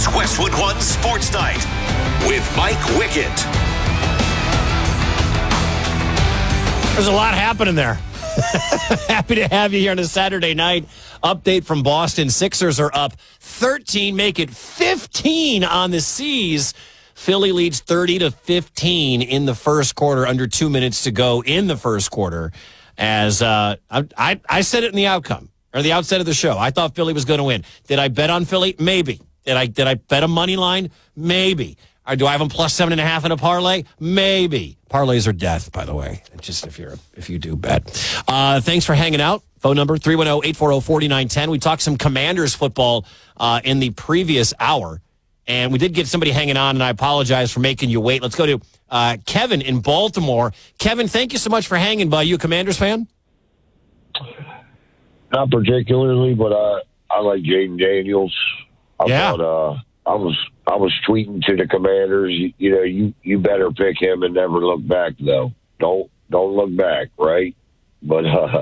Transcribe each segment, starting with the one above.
It's Westwood One Sports Night with Mike Wickett. There's a lot happening there. Happy to have you here on a Saturday night. Update from Boston. Sixers are up 13, make it 15 on the C's. Philly leads 30-15 in the first quarter, under 2 minutes to go in the first quarter. As I said it in the outcome, or the outset of the show. I thought Philly was going to win. Did I bet on Philly? Maybe. Did I bet a money line? Maybe. Or do I have them plus 7.5 in a parlay? Maybe. Parlays are death, by the way. Just if you do bet. Thanks for hanging out. Phone number 310-840-4910. We talked some Commanders football in the previous hour, and we did get somebody hanging on, and I apologize for making you wait. Let's go to Kevin in Baltimore. Kevin, thank you so much for hanging by. You a Commanders fan? Not particularly, but I like Jaden Daniels. I was tweeting to the Commanders, you better pick him and never look back, though. Don't look back, right? But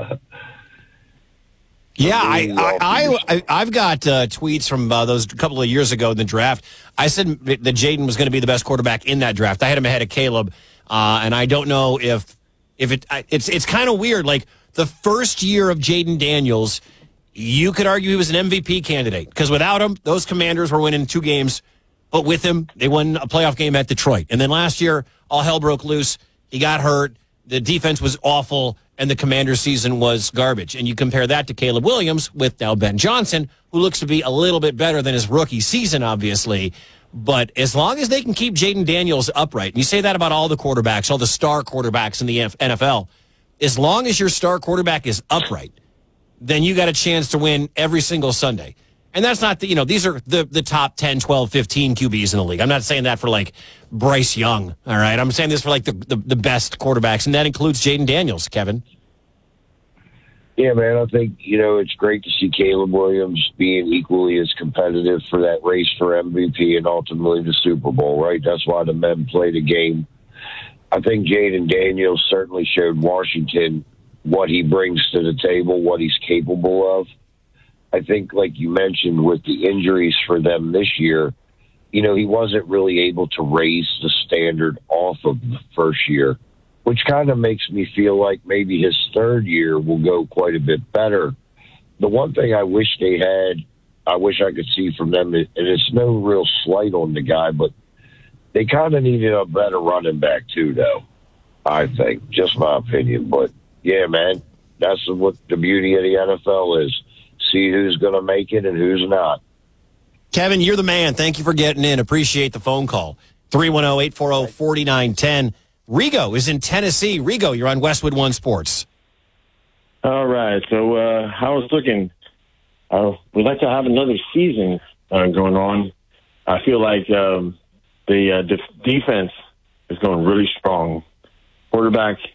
yeah, I've got tweets from those couple of years ago in the draft. I said that Jaden was going to be the best quarterback in that draft. I had him ahead of Caleb, and I don't know if it's kind of weird. Like the first year of Jaden Daniels, you could argue he was an MVP candidate because without him, those Commanders were winning 2 games. But with him, they won a playoff game at Detroit. And then last year, all hell broke loose. He got hurt. The defense was awful, and the Commanders' season was garbage. And you compare that to Caleb Williams with now Ben Johnson, who looks to be a little bit better than his rookie season, obviously. But as long as they can keep Jaden Daniels upright, and you say that about all the quarterbacks, all the star quarterbacks in the NFL, as long as your star quarterback is upright, then you got a chance to win every single Sunday. And that's not these are the top 10, 12, 15 QBs in the league. I'm not saying that for like Bryce Young, all right? I'm saying this for like the best quarterbacks, and that includes Jaden Daniels, Kevin. Yeah, man, I think, it's great to see Caleb Williams being equally as competitive for that race for MVP and ultimately the Super Bowl, right? That's why the men play the game. I think Jaden Daniels certainly showed Washington what he brings to the table, what he's capable of. I think, like you mentioned, with the injuries for them this year, he wasn't really able to raise the standard off of the first year, which kind of makes me feel like maybe his third year will go quite a bit better. The one thing I wish they had, I wish I could see from them, and it's no real slight on the guy, but they kind of needed a better running back too, though, I think. Just my opinion. But, yeah, man, that's what the beauty of the NFL is. See who's going to make it and who's not. Kevin, you're the man. Thank you for getting in. Appreciate the phone call. 310-840-4910. Rigo is in Tennessee. Rigo, you're on Westwood One Sports. All right. So I was looking. We'd like to have another season going on. I feel like the defense is going really strong. Quarterback